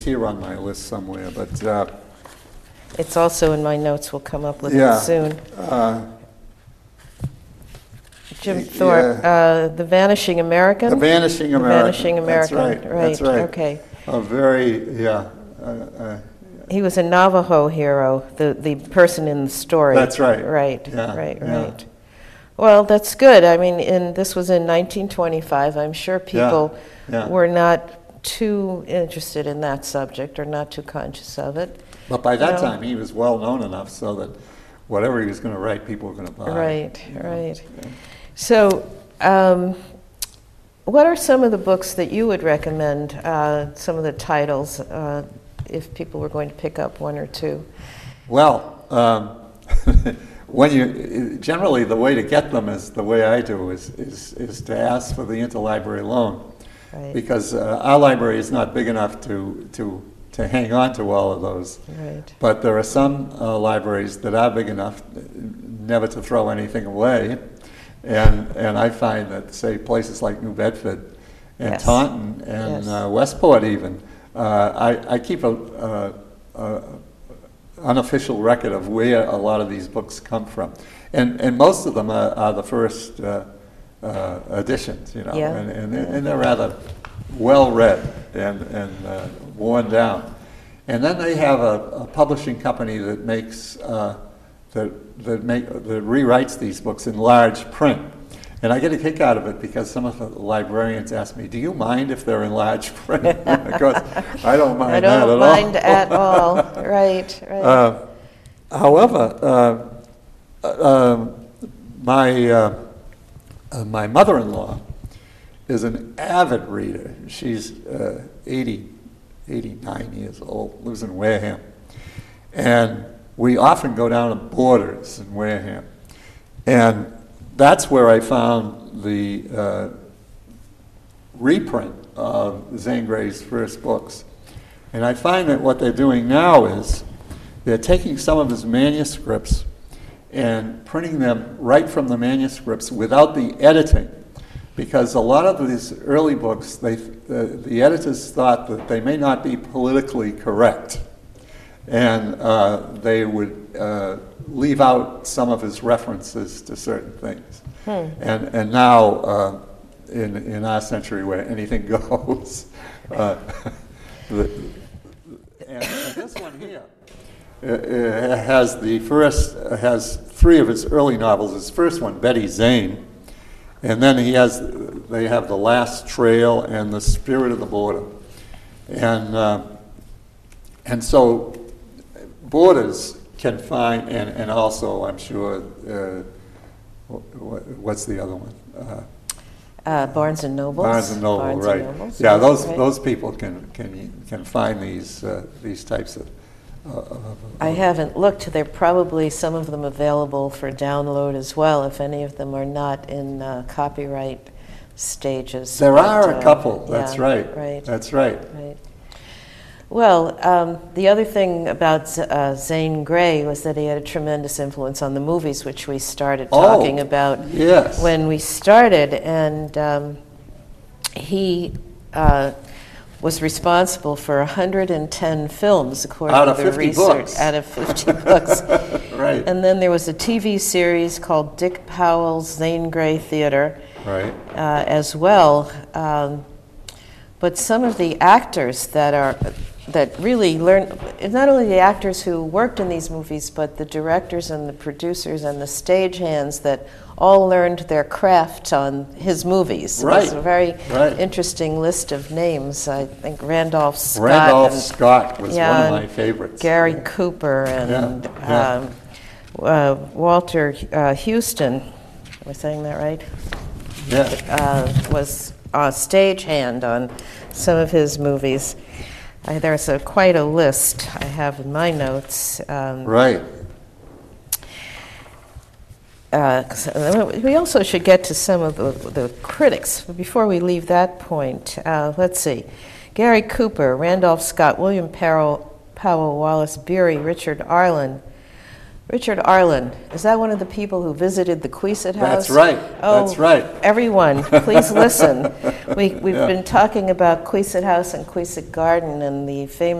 here on my list somewhere, but It's also in my notes. We'll come up with yeah, it soon. Jim Thorpe, The Vanishing American? The Vanishing American. The Vanishing American, That's right. That's right. Okay. A very, He was a Navajo hero, the person in the story. That's right. Right, Yeah, right, yeah. right. Well, that's good. I mean, this was in 1925. I'm sure people yeah. were not too interested in that subject or not too conscious of it. But by that time, he was well known enough so that whatever he was going to write, people were going to buy. Right, you know? right. Yeah. So, what are some of the books that you would recommend, some of the titles, if people were going to pick up one or two? Well, generally the way to get them is the way I do is to ask for the interlibrary loan. Right. Because our library is not big enough to hang on to all of those. Right. But there are some libraries that are big enough never to throw anything away. And I find that, say, places like New Bedford and Yes. Taunton and Yes. Westport even, I keep a unofficial record of where a lot of these books come from. And most of them are the first editions, you know, Yeah. and they're rather well read and worn down. And then they have a publishing company that makes that rewrites these books in large print. And I get a kick out of it because some of the librarians ask me, "Do you mind if they're in large print?" Of course, I don't mind that at all. I don't mind at all. Right, right. However, my mother-in-law is an avid reader. She's 89 years old, lives in Wareham. And we often go down to Borders in Wareham. And that's where I found the reprint of Zane Grey's first books. And I find that what they're doing now is they're taking some of his manuscripts and printing them right from the manuscripts without the editing. Because a lot of these early books, the editors thought that they may not be politically correct. And they would leave out some of his references to certain things. And now, in our century where anything goes, and this one here has has three of his early novels. His first one, Betty Zane, and then they have The Last Trail and The Spirit of the Border, and so Borders can find, and also I'm sure what's the other one? Barnes and Nobles. Barnes and Noble, Barnes right? And Nobles, Yeah, right. those people can find these types of. I haven't looked. There are probably some of them available for download as well, if any of them are not in copyright stages. There But, are a couple. That's yeah, right. Right. That's right. Right. Well, the other thing about Zane Grey was that he had a tremendous influence on the movies, which we started talking about yes. when we started, and he was responsible for 110 films, according Out of to the 50 research. books. Out of 50 books. Right. And then there was a TV series called Dick Powell's Zane Grey Theater, Right. as well. But some of the actors that really learned, not only the actors who worked in these movies, but the directors and the producers and the stagehands that all learned their craft on his movies. Right. It's a very Right. interesting list of names. I think Randolph Scott. Randolph and, Scott was yeah, one of my favorites. Gary Cooper and Yeah, Walter Houston. Am I saying that right? Yeah. Was a stagehand on some of his movies. There's quite a list I have in my notes. Right. We also should get to some of the critics. Before we leave that point, let's see. Gary Cooper, Randolph Scott, William Powell, Wallace Beery, Richard Arlen, Richard Arlen, is that one of the people who visited the Queeset House? That's right. Oh, That's right. Everyone, please listen. We've Yeah. been talking about Queeset House and Queeset Garden and the famous